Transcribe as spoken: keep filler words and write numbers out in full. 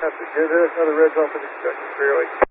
That's it. There's another red off of the discussion, clearly.